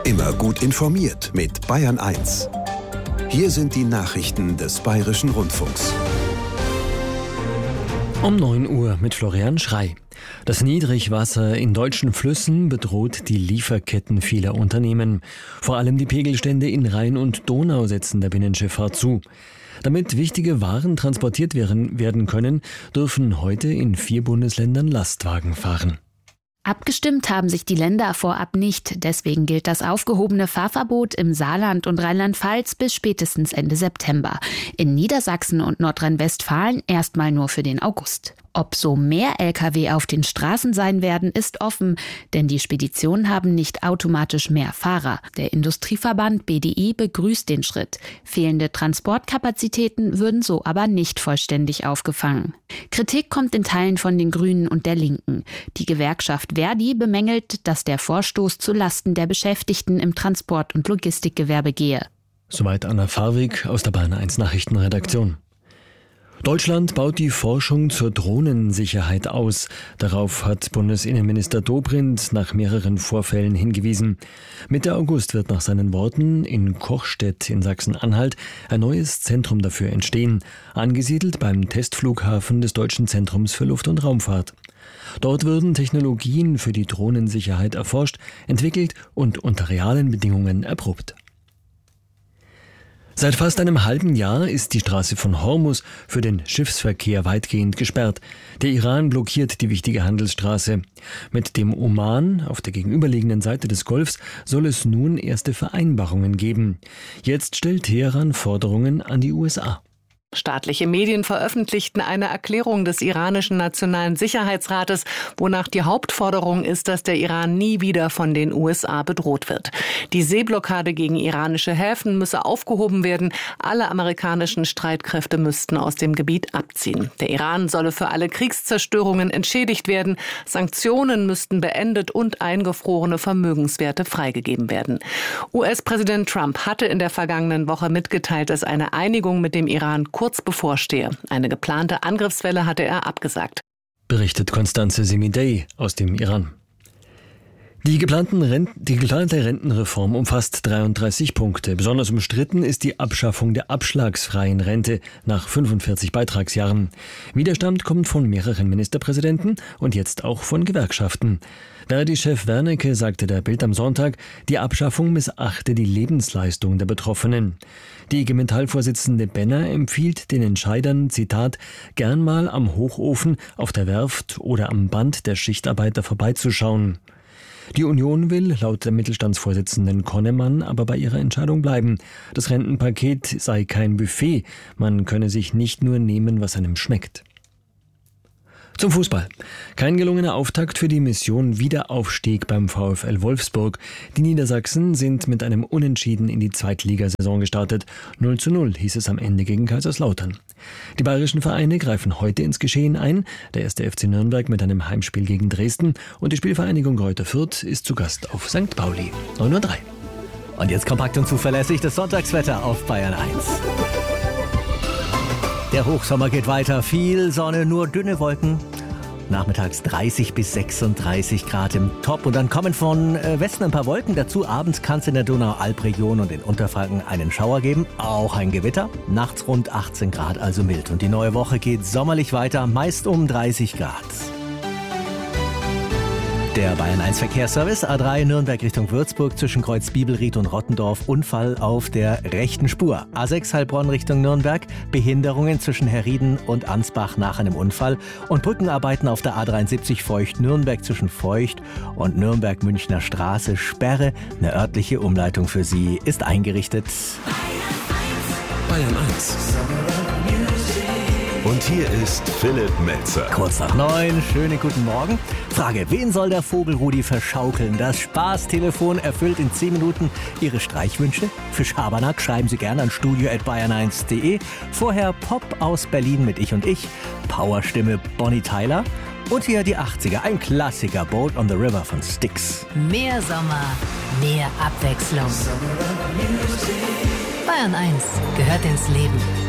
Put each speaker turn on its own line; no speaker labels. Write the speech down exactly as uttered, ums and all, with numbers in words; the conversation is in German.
Immer gut informiert mit Bayern eins. Hier sind die Nachrichten des Bayerischen Rundfunks.
Um neun Uhr mit Florian Schrey. Das Niedrigwasser in deutschen Flüssen bedroht die Lieferketten vieler Unternehmen. Vor allem die Pegelstände in Rhein und Donau setzen der Binnenschifffahrt zu. Damit wichtige Waren transportiert werden können, dürfen heute in vier Bundesländern Lastwagen fahren.
Abgestimmt haben sich die Länder vorab nicht. Deswegen gilt das aufgehobene Fahrverbot im Saarland und Rheinland-Pfalz bis spätestens Ende September. In Niedersachsen und Nordrhein-Westfalen erstmal nur für den August. Ob so mehr L K W auf den Straßen sein werden, ist offen, denn die Speditionen haben nicht automatisch mehr Fahrer. Der Industrieverband B D I begrüßt den Schritt. Fehlende Transportkapazitäten würden so aber nicht vollständig aufgefangen. Kritik kommt in Teilen von den Grünen und der Linken. Die Gewerkschaft Verdi bemängelt, dass der Vorstoß zu Lasten der Beschäftigten im Transport- und Logistikgewerbe gehe.
Soweit Anna Farwig aus der Bayern eins Nachrichtenredaktion. Deutschland baut die Forschung zur Drohnensicherheit aus. Darauf hat Bundesinnenminister Dobrindt nach mehreren Vorfällen hingewiesen. Mitte August wird nach seinen Worten in Kochstedt in Sachsen-Anhalt ein neues Zentrum dafür entstehen, angesiedelt beim Testflughafen des Deutschen Zentrums für Luft- und Raumfahrt. Dort würden Technologien für die Drohnensicherheit erforscht, entwickelt und unter realen Bedingungen erprobt. Seit fast einem halben Jahr ist die Straße von Hormuz für den Schiffsverkehr weitgehend gesperrt. Der Iran blockiert die wichtige Handelsstraße. Mit dem Oman auf der gegenüberliegenden Seite des Golfs soll es nun erste Vereinbarungen geben. Jetzt stellt Teheran Forderungen an die U S A.
Staatliche Medien veröffentlichten eine Erklärung des iranischen Nationalen Sicherheitsrates, wonach die Hauptforderung ist, dass der Iran nie wieder von den U S A bedroht wird. Die Seeblockade gegen iranische Häfen müsse aufgehoben werden. Alle amerikanischen Streitkräfte müssten aus dem Gebiet abziehen. Der Iran solle für alle Kriegszerstörungen entschädigt werden. Sanktionen müssten beendet und eingefrorene Vermögenswerte freigegeben werden. U S-Präsident Trump hatte in der vergangenen Woche mitgeteilt, dass eine Einigung mit dem Iran kurz bevorstehe. Eine geplante Angriffswelle hatte er abgesagt.
Berichtet Constanze Semidey aus dem Iran. Die, geplanten Rent- die geplante Rentenreform umfasst dreiunddreißig Punkte. Besonders umstritten ist die Abschaffung der abschlagsfreien Rente nach fünfundvierzig Beitragsjahren. Widerstand kommt von mehreren Ministerpräsidenten und jetzt auch von Gewerkschaften. Verdi-Chef Wernicke sagte der Bild am Sonntag, die Abschaffung missachte die Lebensleistung der Betroffenen. Die I G Metall-Vorsitzende Benner empfiehlt den Entscheidern, Zitat, gern mal am Hochofen, auf der Werft oder am Band der Schichtarbeiter vorbeizuschauen. Die Union will laut der Mittelstandsvorsitzenden Konnemann aber bei ihrer Entscheidung bleiben. Das Rentenpaket sei kein Buffet, man könne sich nicht nur nehmen, was einem schmeckt. Zum Fußball. Kein gelungener Auftakt für die Mission Wiederaufstieg beim VfL Wolfsburg. Die Niedersachsen sind mit einem Unentschieden in die Zweitligasaison gestartet. null zu null hieß es am Ende gegen Kaiserslautern. Die bayerischen Vereine greifen heute ins Geschehen ein. Der erste F C Nürnberg mit einem Heimspiel gegen Dresden und die Spielvereinigung Greuther Fürth ist zu Gast auf Sankt Pauli. neun Uhr drei.
Und jetzt kompakt und zuverlässig das Sonntagswetter auf Bayern eins. Der Hochsommer geht weiter, viel Sonne, nur dünne Wolken. Nachmittags dreißig bis sechsunddreißig Grad im Top und dann kommen von Westen ein paar Wolken dazu. Abends kann es in der Donau-Alb-Region und in Unterfranken einen Schauer geben, auch ein Gewitter. Nachts rund achtzehn Grad, also mild. Und die neue Woche geht sommerlich weiter, meist um dreißig Grad. Der Bayern eins Verkehrsservice, A drei Nürnberg Richtung Würzburg zwischen Kreuz Bibelried und Rottendorf, Unfall auf der rechten Spur. A sechs Heilbronn Richtung Nürnberg, Behinderungen zwischen Herrieden und Ansbach nach einem Unfall und Brückenarbeiten auf der A dreiundsiebzig Feucht-Nürnberg zwischen Feucht und Nürnberg-Münchner Straße, Sperre. Eine örtliche Umleitung für Sie ist eingerichtet.
Bayern eins. Und hier ist Philipp Melzer.
Kurz nach neun, schönen guten Morgen. Frage, wen soll der Vogel Rudi verschaukeln? Das Spaßtelefon erfüllt in zehn Minuten Ihre Streichwünsche. Für Schabernack schreiben Sie gerne an studio at bayern eins punkt de. Vorher Pop aus Berlin mit Ich und Ich, Powerstimme Bonnie Tyler. Und hier die achtziger, ein Klassiker, Boat on the River von Styx.
Mehr Sommer, mehr Abwechslung. Bayern eins gehört ins Leben.